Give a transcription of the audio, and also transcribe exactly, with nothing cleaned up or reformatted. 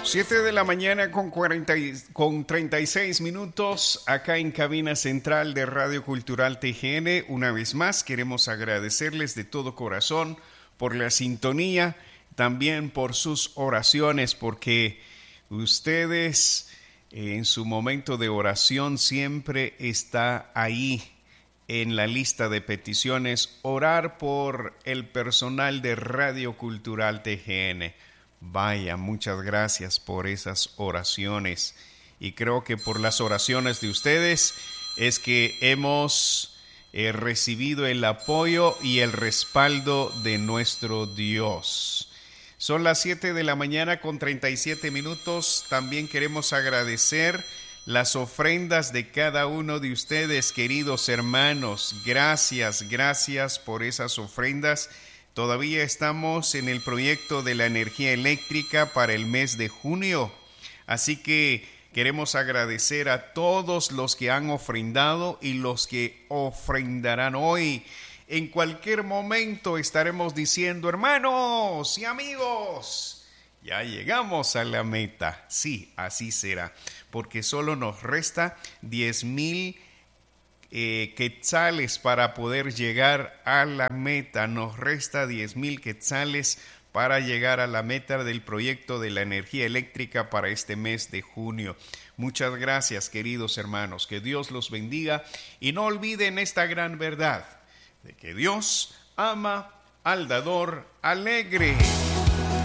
Siete de la mañana con, cuarenta y, con treinta y seis minutos acá en cabina central de Radio Cultural T G N. Una vez más queremos agradecerles de todo corazón por la sintonía, también por sus oraciones, porque ustedes eh, en su momento de oración siempre está ahí en la lista de peticiones, orar por el personal de Radio Cultural T G N. Vaya, muchas gracias por esas oraciones, y creo que por las oraciones de ustedes es que hemos eh, recibido el apoyo y el respaldo de nuestro Dios. Son las siete de la mañana con treinta y siete minutos. También queremos agradecer las ofrendas de cada uno de ustedes, queridos hermanos. Gracias, gracias por esas ofrendas. Todavía estamos en el proyecto de la energía eléctrica para el mes de junio, así que queremos agradecer a todos los que han ofrendado y los que ofrendarán hoy. En cualquier momento estaremos diciendo, hermanos y amigos, ya llegamos a la meta. Sí, así será, porque solo nos resta diez mil Eh, quetzales para poder llegar a la meta. Nos resta diez mil quetzales para llegar a la meta del proyecto de la energía eléctrica para este mes de junio. Muchas gracias, queridos hermanos, que Dios los bendiga, y no olviden esta gran verdad de que Dios ama al dador alegre.